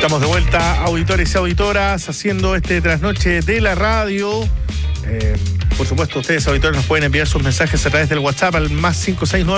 Estamos de vuelta, auditores y auditoras, haciendo este trasnoche de la radio. Por supuesto, ustedes, auditores, nos pueden enviar sus mensajes a través del WhatsApp al más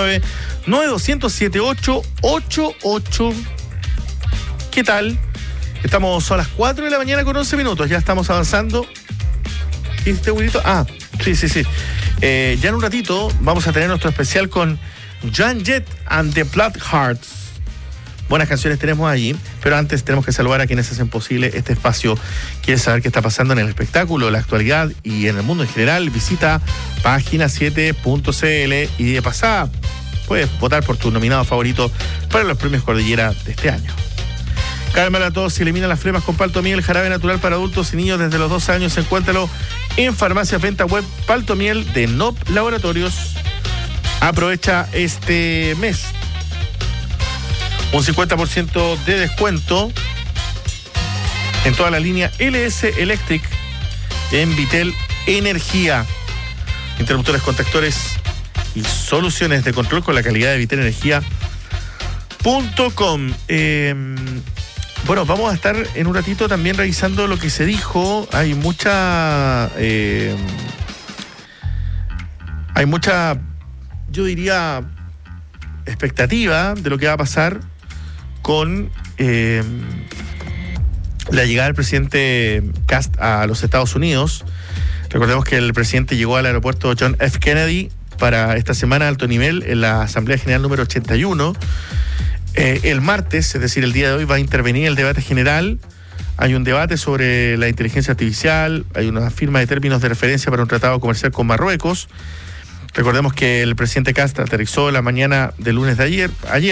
569-9200-7888. ¿Qué tal? Estamos a las 4 de la mañana con 11 minutos. Ya estamos avanzando. ¿Y este bonito? Sí. Ya en un ratito vamos a tener nuestro especial con Joan Jett and the Bloodhearts. Buenas canciones tenemos allí, pero antes tenemos que saludar a quienes hacen posible este espacio. ¿Quieres saber qué está pasando en el espectáculo, la actualidad y en el mundo en general? Visita página7.cl y de pasada puedes votar por tu nominado favorito para los premios Cordillera de este año. Calma a todos, se elimina las flemas con Paltomiel, jarabe natural para adultos y niños desde los 12 años. Encuéntralo en farmacias venta web Paltomiel de NOP Laboratorios. Aprovecha este mes. Un 50% de descuento en toda la línea LS Electric en Vitel Energía. Interruptores, contactores y soluciones de control con la calidad de vitelergia.com. Bueno, vamos a estar en un ratito también revisando lo que se dijo. Hay mucha, yo diría, expectativa de lo que va a pasar con la llegada del presidente Kast a los Estados Unidos. Recordemos que el presidente llegó al aeropuerto John F. Kennedy para esta semana de alto nivel en la Asamblea General número 81. El martes, es decir, el día de hoy, va a intervenir el debate general. Hay un debate sobre la inteligencia artificial, hay una firma de términos de referencia para un tratado comercial con Marruecos. Recordemos que el presidente Kast aterrizó la mañana del lunes de ayer,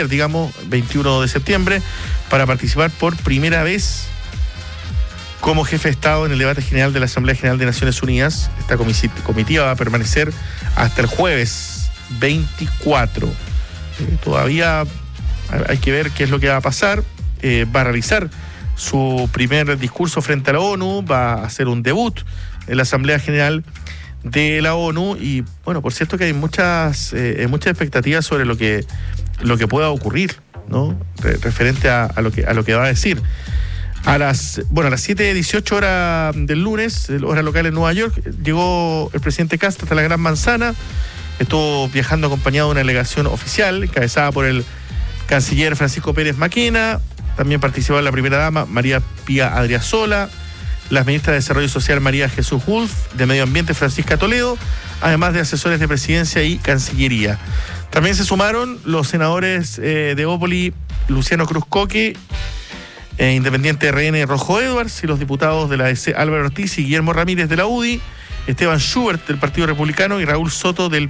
21 de septiembre, para participar por primera vez como jefe de Estado en el debate general de la Asamblea General de Naciones Unidas. Esta comitiva va a permanecer hasta el jueves 24. Todavía hay que ver qué es lo que va a pasar. Va a realizar su primer discurso frente a la ONU, va a hacer un debut en la Asamblea General de la ONU y, bueno, por cierto que hay muchas expectativas sobre lo que pueda ocurrir, ¿no? Referente a lo que va a decir. A las 7:18 horas del lunes, hora local en Nueva York, llegó el presidente Kast hasta la Gran Manzana. Estuvo viajando acompañado de una delegación oficial encabezada por el canciller Francisco Pérez Maquena. También participó la primera dama María Pía Adriasola, las ministras de Desarrollo Social María Jesús Wolf, de Medio Ambiente Francisca Toledo, además de asesores de Presidencia y Cancillería. También se sumaron los senadores de Bópoli, Luciano Cruz Coque, Independiente RN Rojo Edwards, y los diputados de la DC Álvaro Ortiz y Guillermo Ramírez de la UDI, Esteban Schubert del Partido Republicano y Raúl Soto del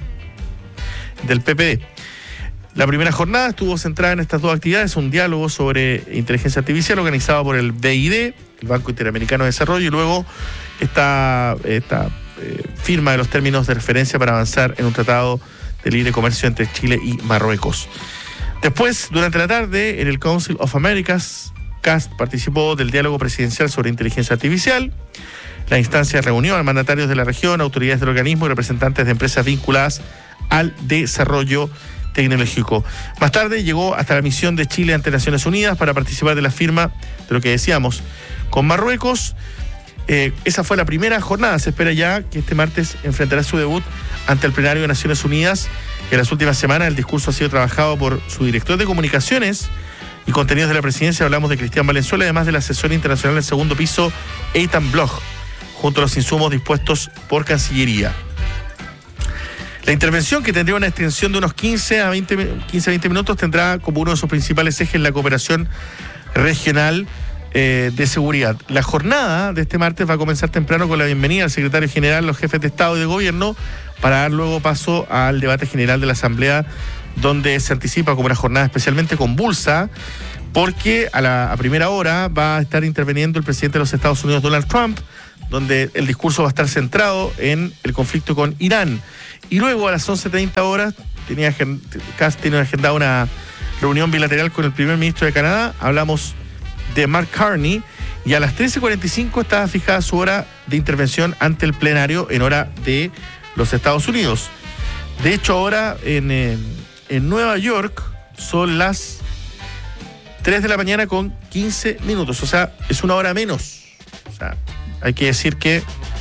PPD. La primera jornada estuvo centrada en estas dos actividades, un diálogo sobre inteligencia artificial organizado por el BID, el Banco Interamericano de Desarrollo, y luego esta firma de los términos de referencia para avanzar en un tratado de libre comercio entre Chile y Marruecos. Después, durante la tarde, en el Council of Americas, Kast participó del diálogo presidencial sobre inteligencia artificial. La instancia reunió a mandatarios de la región, autoridades del organismo y representantes de empresas vinculadas al desarrollo tecnológico. Más tarde llegó hasta la misión de Chile ante Naciones Unidas para participar de la firma de lo que decíamos con Marruecos. Esa fue la primera jornada. Se espera ya que este martes enfrentará su debut ante el plenario de Naciones Unidas. En las últimas semanas el discurso ha sido trabajado por su director de comunicaciones y contenidos de la presidencia. Hablamos de Cristian Valenzuela, además del asesor internacional del segundo piso, Eitan Bloch, junto a los insumos dispuestos por Cancillería. La intervención, que tendría una extensión de unos 15 a 20 minutos, tendrá como uno de sus principales ejes la cooperación regional de seguridad. La jornada de este martes va a comenzar temprano con la bienvenida al secretario general, los jefes de Estado y de Gobierno, para dar luego paso al debate general de la Asamblea, donde se anticipa como una jornada especialmente convulsa, porque a primera hora va a estar interviniendo el presidente de los Estados Unidos, Donald Trump, donde el discurso va a estar centrado en el conflicto con Irán. Y luego a las 11:30 horas Kast tiene agendada una reunión bilateral con el primer ministro de Canadá. Hablamos de Mark Carney. Y a las 13:45 estaba fijada su hora de intervención ante el plenario en hora de los Estados Unidos. De hecho, ahora en Nueva York son las 3 de la mañana con 15 minutos. O sea, es una hora menos. O sea, hay que decir que